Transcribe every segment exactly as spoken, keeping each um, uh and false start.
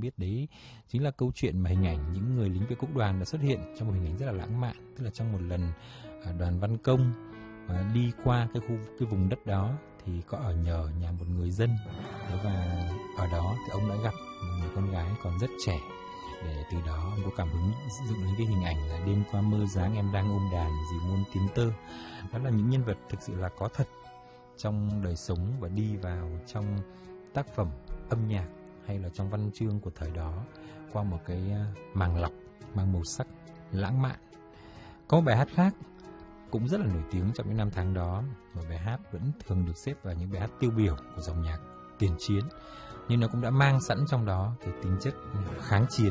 biết đấy chính là câu chuyện mà hình ảnh những người lính vệ quốc đoàn đã xuất hiện trong một hình ảnh rất là lãng mạn. Tức là trong một lần à, đoàn văn công à, đi qua cái khu cái vùng đất đó thì có ở nhờ nhà một người dân. Thế và ở đó thì ông đã gặp một người con gái còn rất trẻ. Để từ đó ông có cảm hứng dựng lên cái hình ảnh là đêm qua mơ dáng em đang ôm đàn dì muôn tiếng tơ. Đó là những nhân vật thực sự là có thật trong đời sống và đi vào trong tác phẩm âm nhạc hay là trong văn chương của thời đó qua một cái màng lọc mang màu sắc lãng mạn. Có một bài hát khác cũng rất là nổi tiếng trong những năm tháng đó, và bài hát vẫn thường được xếp vào những bài hát tiêu biểu của dòng nhạc tiền chiến, nhưng nó cũng đã mang sẵn trong đó cái tính chất kháng chiến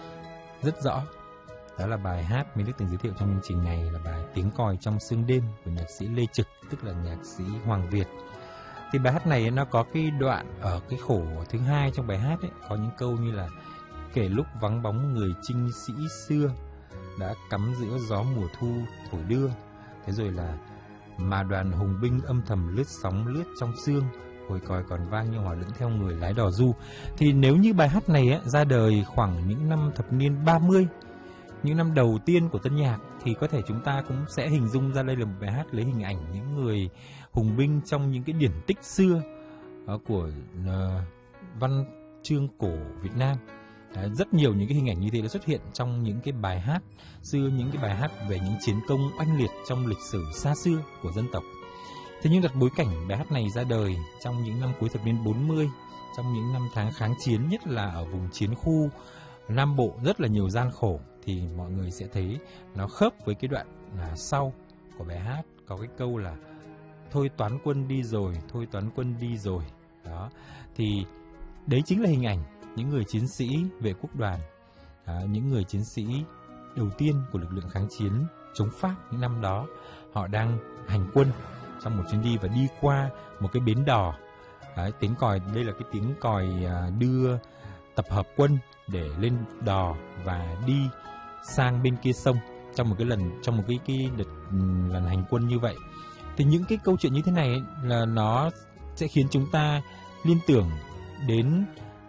rất rõ. Đó là bài hát mình đã từng giới thiệu trong chương trình này, là bài Tiếng Còi Trong Sương Đêm của nhạc sĩ Lê Trực, tức là nhạc sĩ Hoàng Việt. Thì bài hát này nó có cái đoạn ở cái khổ thứ hai trong bài hát ấy, có những câu như là: kể lúc vắng bóng người chinh sĩ xưa, đã cắm giữa gió mùa thu thổi đưa. Thế rồi là: mà đoàn hùng binh âm thầm lướt sóng lướt trong sương, hồi còi còn vang như hò lẫn theo người lái đò du. Thì nếu như bài hát này ấy, ra đời khoảng những năm thập niên ba mươi, những năm đầu tiên của tân nhạc, thì có thể chúng ta cũng sẽ hình dung ra đây là một bài hát lấy hình ảnh những người hùng binh trong những cái điển tích xưa uh, của uh, văn chương cổ Việt Nam. Uh, rất nhiều những cái hình ảnh như thế đã xuất hiện trong những cái bài hát xưa, những cái bài hát về những chiến công oanh liệt trong lịch sử xa xưa của dân tộc. Thế nhưng đặt bối cảnh bài hát này ra đời trong những năm cuối thập niên bốn mươi, trong những năm tháng kháng chiến, nhất là ở vùng chiến khu Nam Bộ rất là nhiều gian khổ, thì mọi người sẽ thấy nó khớp với cái đoạn là sau của bài hát, có cái câu là: thôi toán quân đi rồi, thôi toán quân đi rồi. Đó, thì đấy chính là hình ảnh những người chiến sĩ vệ quốc đoàn, à, những người chiến sĩ đầu tiên của lực lượng kháng chiến chống Pháp những năm đó. Họ đang hành quân trong một chuyến đi và đi qua một cái bến đò. Đấy, tiếng còi đây là cái tiếng còi đưa tập hợp quân để lên đò và đi sang bên kia sông trong một cái lần trong một cái cái đợt lần hành quân như vậy. Thì những cái câu chuyện như thế này ấy, là nó sẽ khiến chúng ta liên tưởng đến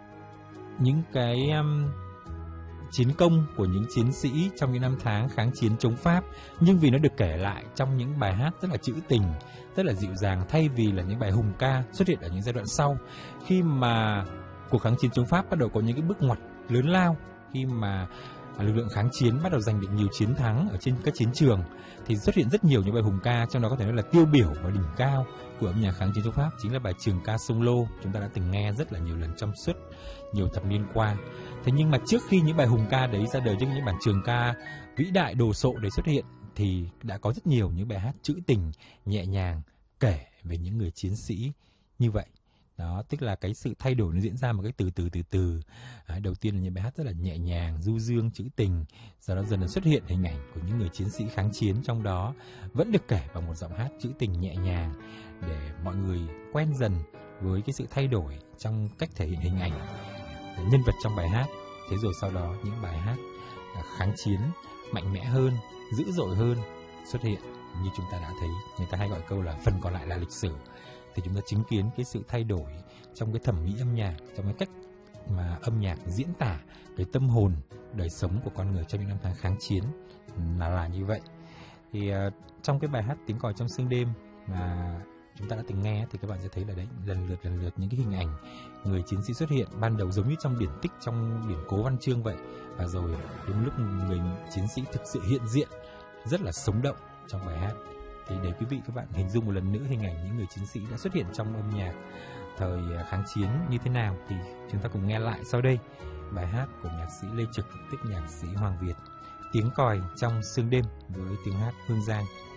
những cái um, chiến công của những chiến sĩ trong những năm tháng kháng chiến chống Pháp, nhưng vì nó được kể lại trong những bài hát rất là trữ tình, rất là dịu dàng, thay vì là những bài hùng ca xuất hiện ở những giai đoạn sau, khi mà cuộc kháng chiến chống Pháp bắt đầu có những cái bước ngoặt lớn lao, khi mà lực lượng kháng chiến bắt đầu giành được nhiều chiến thắng ở trên các chiến trường, thì xuất hiện rất nhiều những bài hùng ca, trong đó có thể nói là tiêu biểu và đỉnh cao của âm nhạc kháng chiến chống Pháp chính là bài Trường Ca Sông Lô, chúng ta đã từng nghe rất là nhiều lần trong suốt nhiều thập niên qua. Thế nhưng mà trước khi những bài hùng ca đấy ra đời, trước những bản trường ca vĩ đại đồ sộ đấy xuất hiện, thì đã có rất nhiều những bài hát trữ tình nhẹ nhàng kể về những người chiến sĩ như vậy. Đó, tức là cái sự thay đổi nó diễn ra một cách từ từ từ từ. À, đầu tiên là những bài hát rất là nhẹ nhàng, du dương, trữ tình, sau đó dần dần xuất hiện hình ảnh của những người chiến sĩ kháng chiến, trong đó vẫn được kể bằng một giọng hát trữ tình nhẹ nhàng để mọi người quen dần với cái sự thay đổi trong cách thể hiện hình ảnh nhân vật trong bài hát. Thế rồi sau đó những bài hát kháng chiến mạnh mẽ hơn, dữ dội hơn xuất hiện, như chúng ta đã thấy. Người ta hay gọi câu là phần còn lại là lịch sử. Thì chúng ta chứng kiến cái sự thay đổi trong cái thẩm mỹ âm nhạc, trong cái cách mà âm nhạc diễn tả cái tâm hồn, đời sống của con người trong những năm tháng kháng chiến là là như vậy. Thì uh, trong cái bài hát Tiếng Còi Trong Sương Đêm mà chúng ta đã từng nghe, thì các bạn sẽ thấy là đấy, lần lượt lần lượt những cái hình ảnh người chiến sĩ xuất hiện, ban đầu giống như trong điển tích, trong điển cố văn chương vậy, và rồi đến lúc người chiến sĩ thực sự hiện diện rất là sống động trong bài hát. Thì để quý vị các bạn hình dung một lần nữa hình ảnh những người chiến sĩ đã xuất hiện trong âm nhạc thời kháng chiến như thế nào, thì chúng ta cùng nghe lại sau đây bài hát của nhạc sĩ Lê Trực, tức nhạc sĩ Hoàng Việt, Tiếng Còi Trong Sương Đêm với tiếng hát Hương Giang.